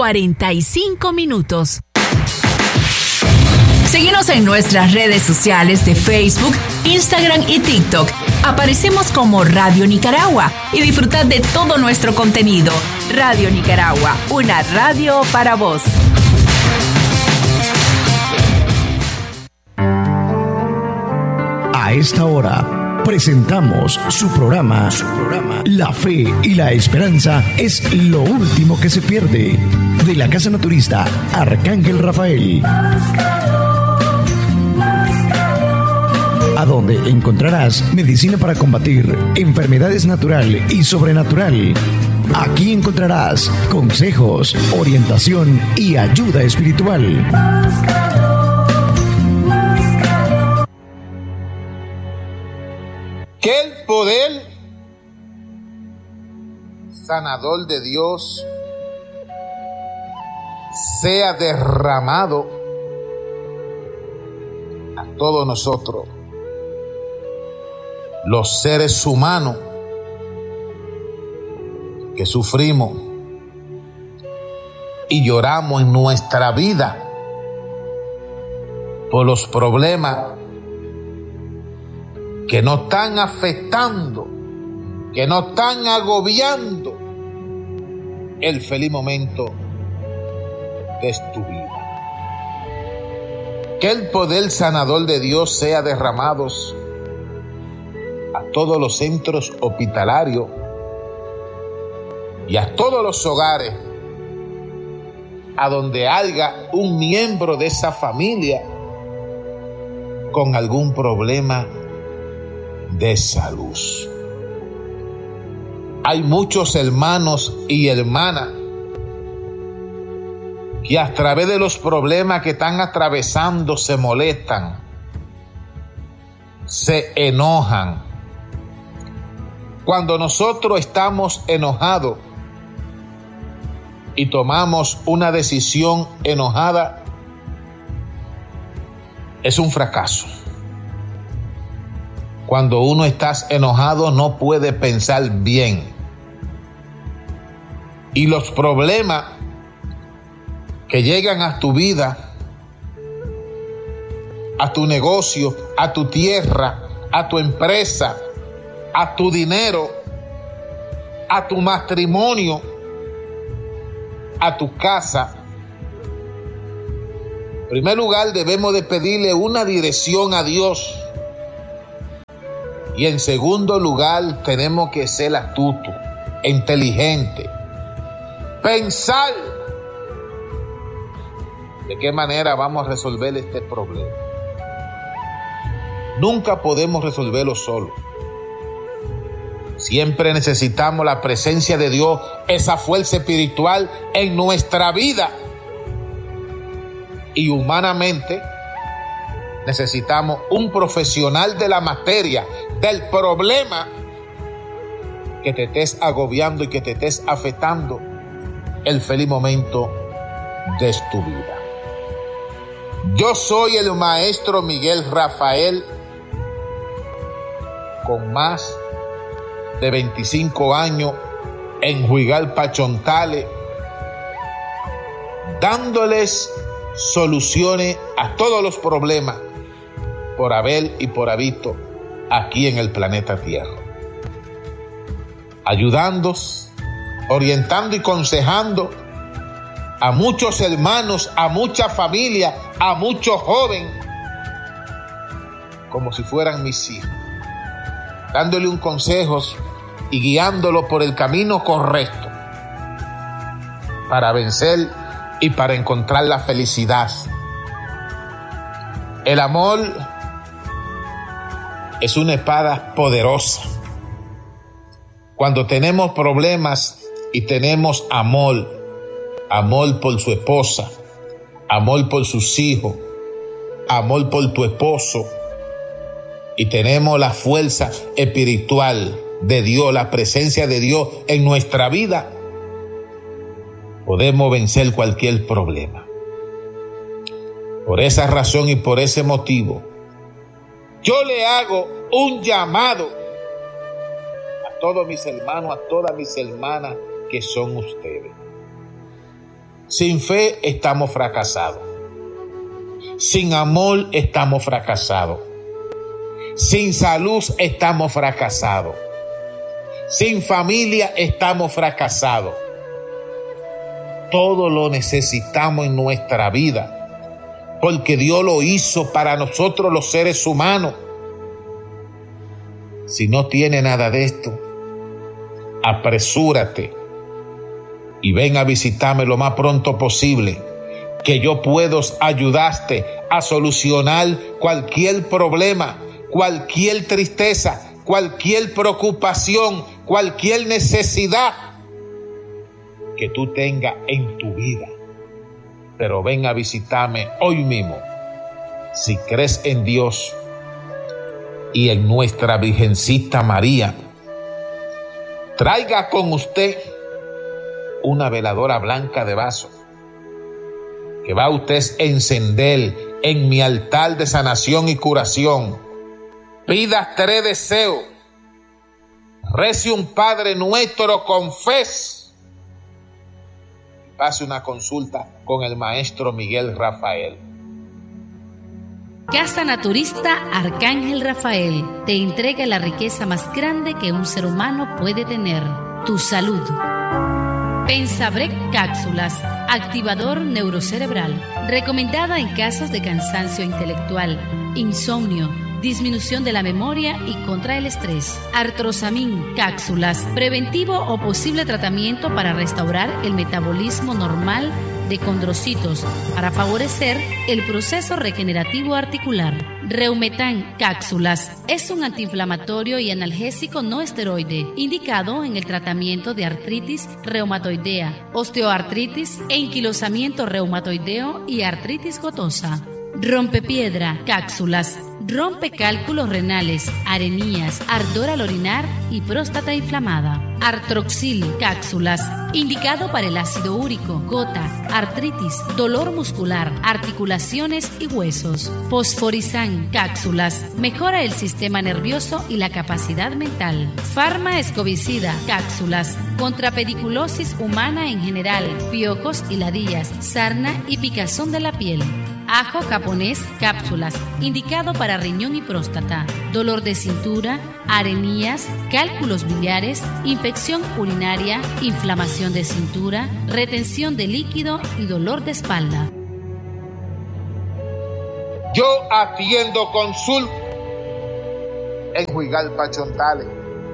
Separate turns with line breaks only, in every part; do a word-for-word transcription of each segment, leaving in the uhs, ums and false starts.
cuarenta y cinco minutos. Síguenos en nuestras redes sociales de Facebook, Instagram y TikTok. Aparecemos como Radio Nicaragua y disfrutad de todo nuestro contenido. Radio Nicaragua, una radio para vos.
A esta hora presentamos su programa, su programa La Fe y la Esperanza es lo último que se pierde, de la Casa Naturista Arcángel Rafael, a donde encontrarás medicina para combatir enfermedades natural y sobrenatural. Aquí encontrarás consejos, orientación y ayuda espiritual.
Que el poder sanador de Dios sea derramado a todos nosotros, los seres humanos que sufrimos y lloramos en nuestra vida por los problemas que nos están afectando, que nos están agobiando el feliz momento de tu vida. Que el poder sanador de Dios sea derramado a todos los centros hospitalarios y a todos los hogares a donde haya un miembro de esa familia con algún problema de salud. Hay muchos hermanos y hermanas que a través de los problemas que están atravesando se molestan, se enojan. Cuando nosotros estamos enojados y tomamos una decisión enojada, es un fracaso. Cuando uno está enojado no puede pensar bien. Y los problemas que llegan a tu vida, a tu negocio, a tu tierra, a tu empresa, a tu dinero, a tu matrimonio, a tu casa. En primer lugar, debemos de pedirle una dirección a Dios. Y en segundo lugar, tenemos que ser astutos, inteligentes, pensar de qué manera vamos a resolver este problema. Nunca podemos resolverlo solo. Siempre necesitamos la presencia de Dios, esa fuerza espiritual en nuestra vida. Y humanamente necesitamos un profesional de la materia, del problema que te estés agobiando y que te estés afectando el feliz momento de tu vida. Yo soy el maestro Miguel Rafael, con más de veinticinco años en Juigalpa, Chontales, dándoles soluciones a todos los problemas por haber y por habido aquí en el planeta Tierra, ayudando, orientando y aconsejando a muchos hermanos, a mucha familia, a muchos jóvenes, como si fueran mis hijos, dándole un consejo y guiándolo por el camino correcto para vencer y para encontrar la felicidad. El amor es una espada poderosa. Cuando tenemos problemas y tenemos amor, amor por su esposa, amor por sus hijos, amor por tu esposo, y tenemos la fuerza espiritual de Dios, la presencia de Dios en nuestra vida, podemos vencer cualquier problema. Por esa razón y por ese motivo, yo le hago un llamado a todos mis hermanos, a todas mis hermanas que son ustedes. Sin fe estamos fracasados. Sin amor estamos fracasados. Sin salud estamos fracasados. Sin familia estamos fracasados. Todo lo necesitamos en nuestra vida, porque Dios lo hizo para nosotros los seres humanos. Si no tiene nada de esto, apresúrate y ven a visitarme lo más pronto posible, que yo puedo ayudarte a solucionar cualquier problema, cualquier tristeza, cualquier preocupación, cualquier necesidad que tú tengas en tu vida. Pero ven a visitarme hoy mismo. Si crees en Dios y en nuestra Virgencita María, traiga con usted una veladora blanca de vaso que va usted a encender en mi altar de sanación y curación. Pida tres deseos, rece un Padre Nuestro con fe, pase una consulta con el maestro Miguel Rafael.
Casa Naturista Arcángel Rafael te entrega la riqueza más grande que un ser humano puede tener: tu salud. Pensabrec Cápsulas, activador neurocerebral, recomendada en casos de cansancio intelectual, insomnio, disminución de la memoria y contra el estrés. Artrosamin Cápsulas, preventivo o posible tratamiento para restaurar el metabolismo normal de condrocitos para favorecer el proceso regenerativo articular. Reumetan Cápsulas es un antiinflamatorio y analgésico no esteroide indicado en el tratamiento de artritis reumatoidea, osteoartritis, enquilosamiento reumatoideo y artritis gotosa. Rompepiedra Cápsulas rompe cálculos renales, arenías, ardor al orinar y próstata inflamada. Artroxil Cápsulas, indicado para el ácido úrico, gota, artritis, dolor muscular, articulaciones y huesos. Fosforizan Cápsulas, mejora el sistema nervioso y la capacidad mental. Farma Escovicida Cápsulas, contra pediculosis humana en general, piojos y ladillas, sarna y picazón de la piel. Ajo japonés Cápsulas, indicado para riñón y próstata, dolor de cintura, arenías, cálculos biliares, infección urinaria, inflamación de cintura, retención de líquido y dolor de espalda.
Yo atiendo consulta en Juigalpa, Chontales,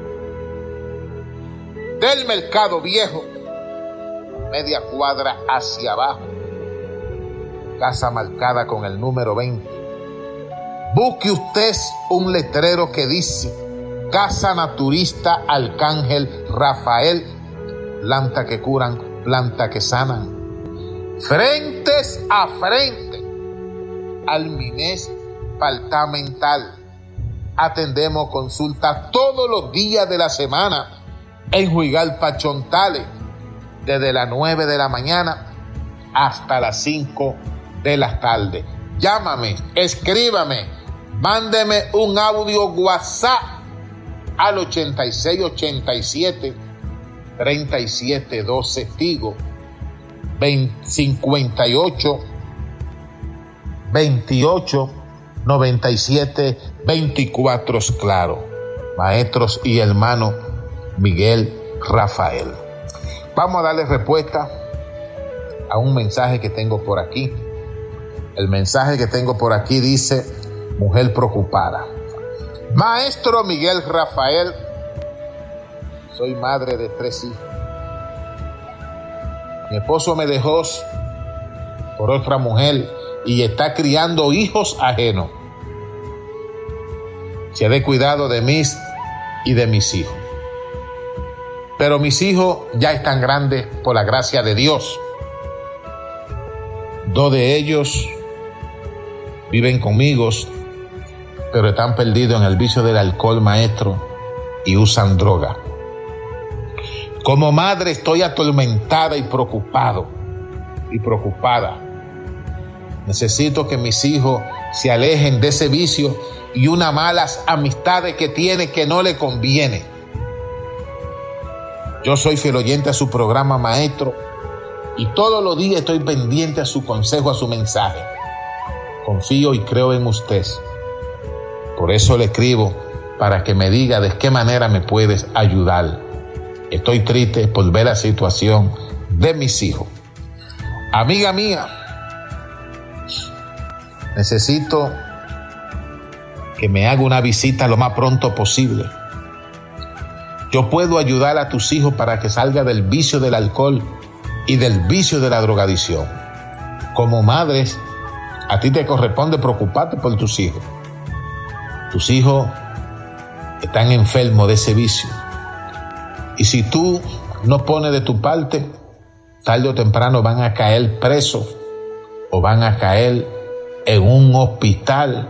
del Mercado Viejo, media cuadra hacia abajo. Casa marcada con el número veinte. Busque usted un letrero que dice Casa Naturista Arcángel Rafael, planta que curan, planta que sanan. Frentes a frente al Mines Departamental. Atendemos consultas todos los días de la semana en Juigalpa, Chontales, desde las nueve de la mañana hasta las cinco de la tarde. Llámame, escríbame, mándeme un audio WhatsApp al ochenta y seis ochenta y siete treinta y siete doce Tigo, cincuenta y ocho veintiocho noventa y siete veinticuatro Claro. Maestros y hermano Miguel Rafael. Vamos a darle respuesta a un mensaje que tengo por aquí. El mensaje que tengo por aquí dice: mujer preocupada. Maestro Miguel Rafael, soy madre de tres hijos. Mi esposo me dejó por otra mujer y está criando hijos ajenos. Se dé cuidado de mí y de mis hijos. Pero mis hijos ya están grandes por la gracia de Dios. Dos de ellos viven conmigo, pero están perdidos en el vicio del alcohol, maestro, y usan droga. Como madre estoy atormentada y preocupado y preocupada. Necesito que mis hijos se alejen de ese vicio y unas malas amistades que tiene que no le conviene. Yo soy fiel oyente a su programa, maestro, y todos los días estoy pendiente a su consejo, a su mensaje. Confío y creo en usted. Por eso le escribo, para que me diga de qué manera me puedes ayudar. Estoy triste por ver la situación de mis hijos. Amiga mía, necesito que me haga una visita lo más pronto posible. Yo puedo ayudar a tus hijos para que salga del vicio del alcohol y del vicio de la drogadicción. Como madres, a ti te corresponde preocuparte por tus hijos. Tus hijos están enfermos de ese vicio. Y si tú no pones de tu parte, tarde o temprano van a caer presos o van a caer en un hospital.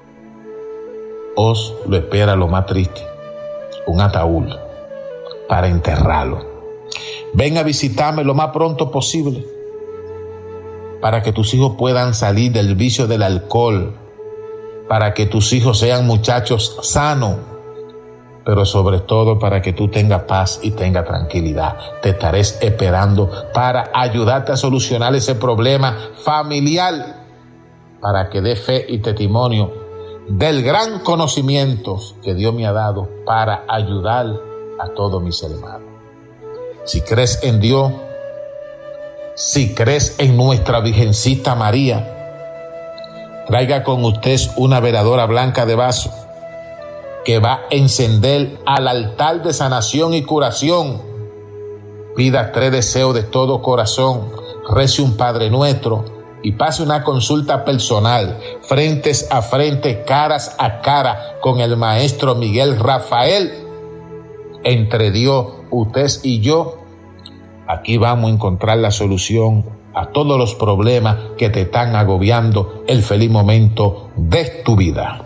Os lo espera lo más triste, un ataúd para enterrarlo. Ven a visitarme lo más pronto posible para que tus hijos puedan salir del vicio del alcohol, para que tus hijos sean muchachos sanos, pero sobre todo para que tú tengas paz y tengas tranquilidad. Te estaré esperando para ayudarte a solucionar ese problema familiar, para que dé fe y testimonio del gran conocimiento que Dios me ha dado para ayudar a todos mis hermanos. Si crees en Dios, si crees en nuestra Virgencita María, traiga con usted una veladora blanca de vaso que va a encender al altar de sanación y curación. Pida tres deseos de todo corazón, rece un Padre Nuestro y pase una consulta personal, frentes a frente, caras a cara, con el maestro Miguel Rafael. Entre Dios, usted y yo, aquí vamos a encontrar la solución a todos los problemas que te están agobiando el feliz momento de tu vida.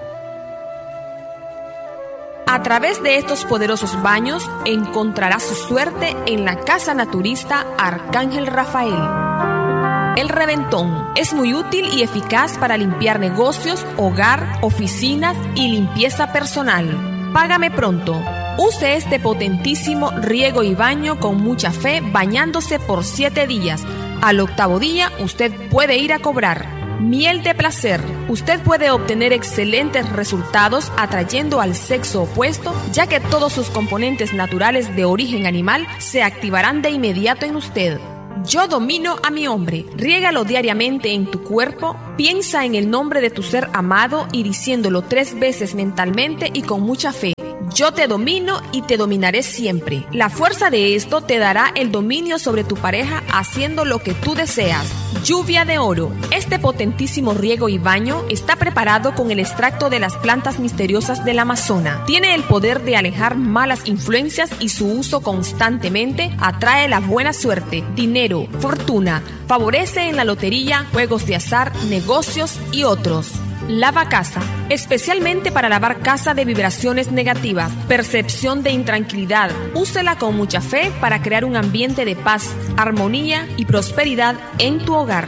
A través de estos poderosos baños encontrarás su suerte en la casa naturista Arcángel Rafael. El reventón es muy útil y eficaz para limpiar negocios, hogar, oficinas y limpieza personal. Págame pronto. Use este potentísimo riego y baño con mucha fe, bañándose por siete días. Al octavo día usted puede ir a cobrar. Miel de placer. Usted puede obtener excelentes resultados atrayendo al sexo opuesto, ya que todos sus componentes naturales de origen animal se activarán de inmediato en usted. Yo domino a mi hombre. Riégalo diariamente en tu cuerpo. Piensa en el nombre de tu ser amado y diciéndolo tres veces mentalmente y con mucha fe. Yo te domino y te dominaré siempre. La fuerza de esto te dará el dominio sobre tu pareja haciendo lo que tú deseas. Lluvia de oro. Este potentísimo riego y baño está preparado con el extracto de las plantas misteriosas del Amazonas. Tiene el poder de alejar malas influencias y su uso constantemente atrae la buena suerte, dinero, fortuna, favorece en la lotería, juegos de azar, negocios y otros. Lava casa, especialmente para lavar casa de vibraciones negativas, percepción de intranquilidad. Úsela con mucha fe para crear un ambiente de paz, armonía y prosperidad en tu hogar.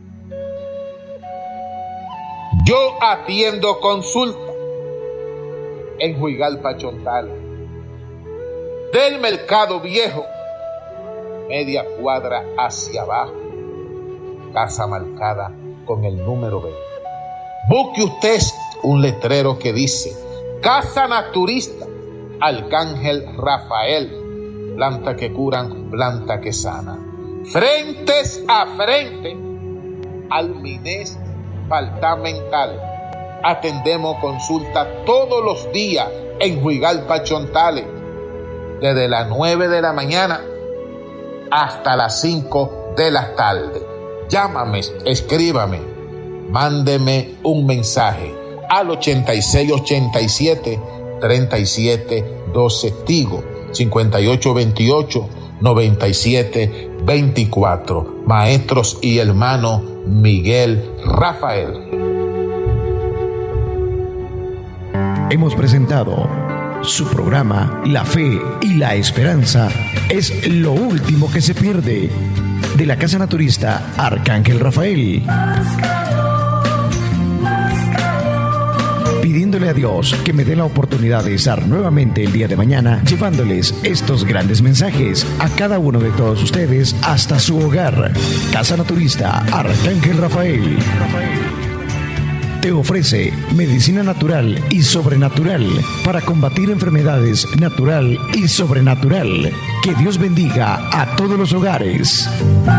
Yo atiendo consulta en Juigalpa, Chontal, del Mercado Viejo, media cuadra hacia abajo, casa marcada con el número veinte. Busque usted un letrero que dice Casa Naturista Arcángel Rafael, planta que curan, planta que sana. Frentes a frente al Minés Falta Mental. Atendemos consulta todos los días en Juigalpa, Chontales, desde las nueve de la mañana hasta las cinco de la tarde. Llámame, escríbame, mándeme un mensaje al ochenta y seis ochenta y siete treinta y siete doce Tigo, cincuenta y ocho veintiocho noventa y siete veinticuatro. Maestros y hermano Miguel Rafael.
Hemos presentado su programa La Fe y la Esperanza es lo último que se pierde, de la Casa Naturista Arcángel Rafael. pidiéndole a Dios que me dé la oportunidad de estar nuevamente el día de mañana llevándoles estos grandes mensajes a cada uno de todos ustedes hasta su hogar. Casa Naturista Arcángel Rafael te ofrece medicina natural y sobrenatural para combatir enfermedades natural y sobrenatural. Que Dios bendiga a todos los hogares.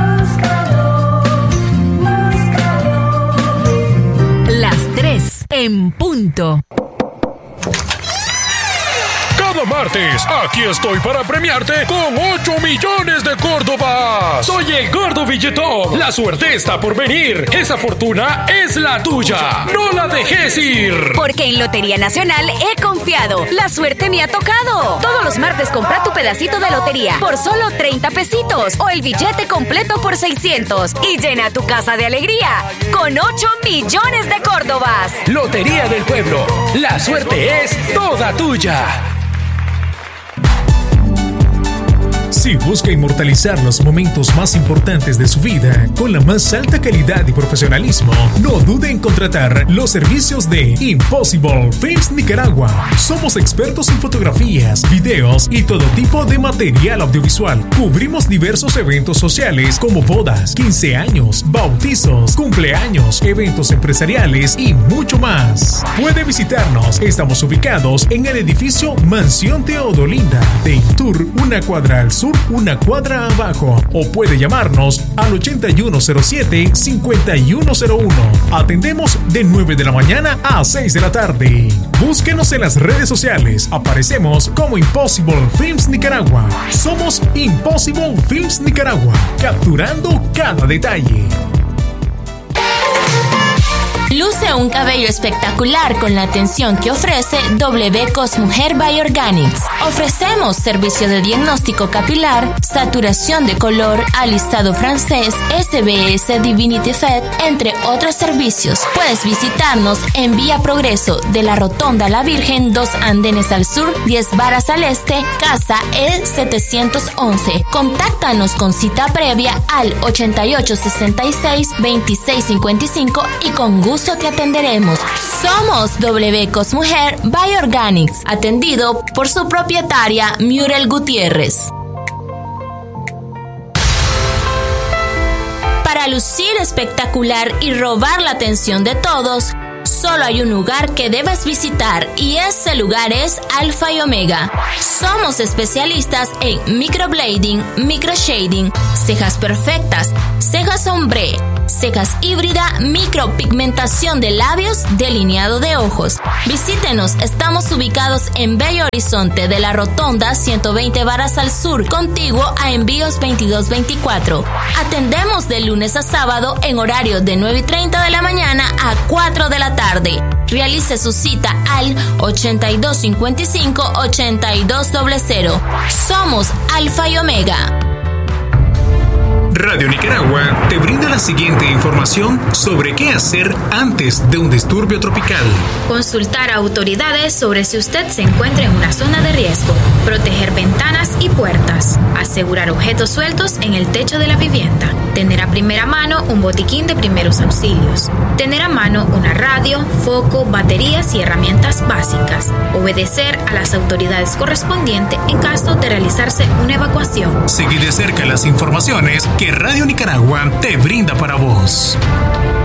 Las tres en punto.
Cada martes, aquí estoy para premiarte con ocho millones de Córdobas. Soy el Gordo Billetón. La suerte está por venir. Esa fortuna es la tuya. No la dejes ir.
Porque en Lotería Nacional he confiado. La suerte me ha tocado. Todos los martes compra tu pedacito de lotería por solo treinta pesitos o el billete completo por seiscientos y llena tu casa de alegría con ocho millones de Córdobas.
Lotería del Pueblo. La suerte es toda tuya. Si busca inmortalizar los momentos más importantes de su vida con la más alta calidad y profesionalismo, no dude en contratar los servicios de Impossible Films Nicaragua. Somos expertos en fotografías, videos y todo tipo de material audiovisual. Cubrimos diversos eventos sociales como bodas, quince años, bautizos, cumpleaños, eventos empresariales y mucho más. Puede visitarnos. Estamos ubicados en el edificio Mansión Teodolinda de Intur, una cuadra al sur, una cuadra abajo, o puede llamarnos al ochenta y uno cero siete, cincuenta y uno cero uno. Atendemos de nueve de la mañana a seis de la tarde. Búsquenos en las redes sociales. Aparecemos como Impossible Films Nicaragua. Somos Impossible Films Nicaragua, capturando cada detalle.
Luce un cabello espectacular con la atención que ofrece W Cosmujer by Organics. Ofrecemos servicio de diagnóstico capilar, saturación de color, alisado francés, S B S Divinity Fed, entre otros servicios. Puedes visitarnos en Vía Progreso de la Rotonda La Virgen, dos andenes al sur, diez varas al este, casa E setecientos once. Contáctanos con cita previa al ochenta y ocho sesenta y seis, veintiséis cincuenta y cinco y con gusto te atenderemos. Somos W Cosmujer by Organics, atendido por su propietaria Muriel Gutiérrez. Para lucir espectacular y robar la atención de todos, solo hay un lugar que debes visitar y ese lugar es Alfa y Omega. Somos especialistas en microblading, microshading, cejas perfectas, cejas ombre, cejas híbrida, micropigmentación de labios, delineado de ojos. Visítenos, estamos ubicados en Bello Horizonte de la Rotonda, ciento veinte varas al sur, contiguo a Envíos veintidós veinticuatro. Atendemos de lunes a sábado en horario de nueve y treinta de la mañana a cuatro de la tarde. Realice su cita al ochenta y dos cincuenta y cinco, ochenta y dos cero cero. Somos Alfa y Omega.
Radio Nicaragua te brinda la siguiente información sobre qué hacer antes de un disturbio tropical.
Consultar a autoridades sobre si usted se encuentra en una zona de riesgo. Proteger ventanas y puertas. Asegurar objetos sueltos en el techo de la vivienda. Tener a primera mano un botiquín de primeros auxilios. Tener a mano una radio, foco, baterías y herramientas básicas. Obedecer a las autoridades correspondientes en caso de realizarse una evacuación.
Seguir de cerca las informaciones que Radio Nicaragua te brinda para vos.